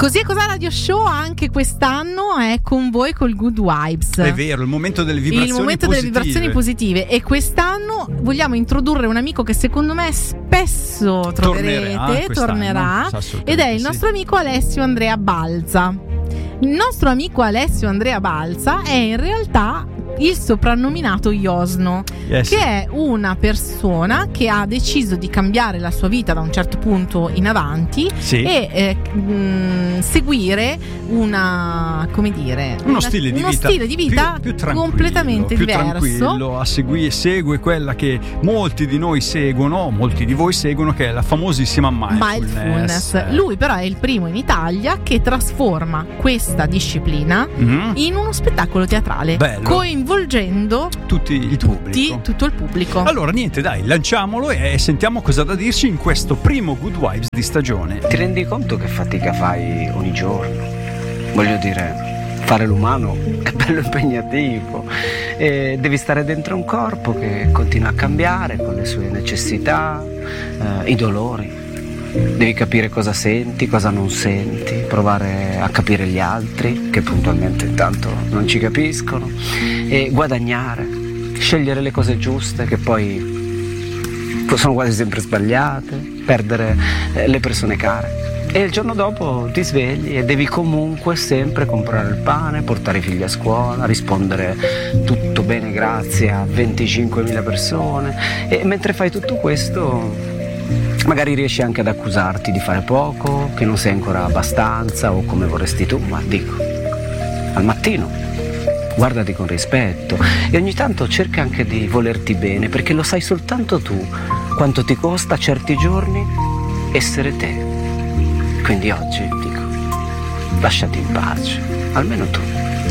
Così è Cos'è Radio Show anche quest'anno è con voi col Good Vibes. È vero, il momento delle vibrazioni positive. E quest'anno vogliamo introdurre un amico che secondo me spesso troverete, tornerà, ed è il nostro amico Alessio Andrea Balza. Il nostro amico Alessio Andrea Balza è in realtà il soprannominato Iosno, che è una persona che ha deciso di cambiare la sua vita da un certo punto in avanti e seguire uno stile di vita più completamente più diverso. Segue quella che molti di noi seguono, molti di voi seguono, che è la famosissima mindfulness. Lui però è il primo in Italia che trasforma questa disciplina in uno spettacolo teatrale, coinvolgendo tutto il pubblico. Allora niente, dai, lanciamolo e sentiamo cosa ha da dirci in questo primo Good Vibes di stagione. Ti rendi conto che fatica fai ogni giorno? Voglio dire, fare l'umano è bello impegnativo e devi stare dentro un corpo che continua a cambiare con le sue necessità, i dolori. Devi capire cosa senti, cosa non senti, provare a capire gli altri che puntualmente intanto non ci capiscono, e guadagnare, scegliere le cose giuste che poi sono quasi sempre sbagliate, perdere le persone care. E il giorno dopo ti svegli e devi comunque sempre comprare il pane, portare i figli a scuola, rispondere tutto bene grazie a 25.000 persone, e mentre fai tutto questo magari riesci anche ad accusarti di fare poco, che non sei ancora abbastanza o come vorresti tu, ma dico, al mattino guardati con rispetto e ogni tanto cerca anche di volerti bene, perché lo sai soltanto tu quanto ti costa certi giorni essere te. Quindi oggi dico, lasciati in pace, almeno tu.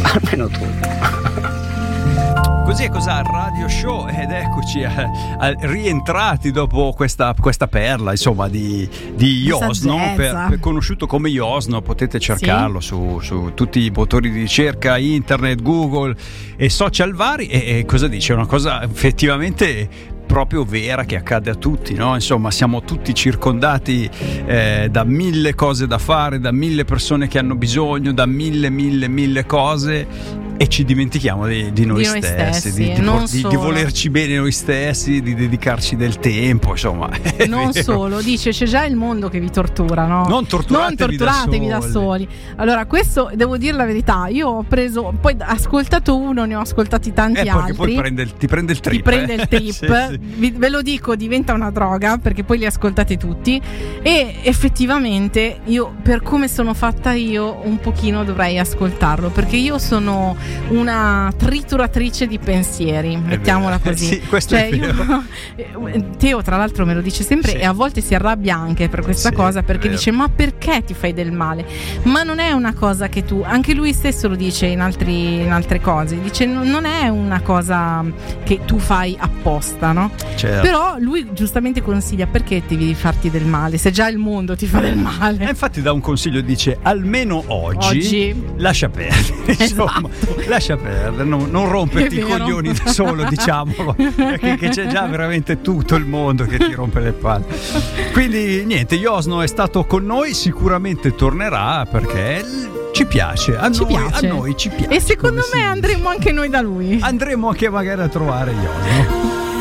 Così è Cos'è Radio Show, ed eccoci rientrati dopo questa perla, insomma, di Iosno, conosciuto come Iosno. Potete cercarlo su tutti i motori di ricerca, internet, Google e social vari, e cosa dice? È una cosa effettivamente proprio vera, che accade a tutti, no? Insomma, siamo tutti circondati da mille cose da fare, da mille persone che hanno bisogno, da mille cose, e ci dimentichiamo di noi stessi, di volerci bene noi stessi, di dedicarci del tempo, insomma. Non solo, dice, c'è già il mondo che vi tortura, no? Non torturatevi da soli. Allora, questo devo dire la verità, io ho preso, poi ascoltato uno, ne ho ascoltati tanti altri. Poi ti prende il trip. Sì. Ve lo dico, diventa una droga, perché poi li ascoltate tutti, e effettivamente io, per come sono fatta io, un pochino dovrei ascoltarlo, perché io sono una trituratrice di pensieri, mettiamola così. Sì, questo è vero. Teo tra l'altro me lo dice sempre, e a volte si arrabbia anche per questa cosa, perché dice, ma perché ti fai del male? Ma non è una cosa che tu, anche lui stesso lo dice in altre cose, dice non è una cosa che tu fai apposta, no? Certo. Però lui giustamente consiglia, perché devi farti del male se già il mondo ti fa del male. E infatti dà un consiglio, dice, almeno oggi lascia perdere, insomma, lascia perdere, non romperti i coglioni da solo, diciamolo, perché c'è già veramente tutto il mondo che ti rompe le palle. Quindi niente, Iosno è stato con noi, sicuramente tornerà, perché ci piace, a noi ci piace. E secondo me andremo anche noi da lui. Andremo anche magari a trovare Iosno.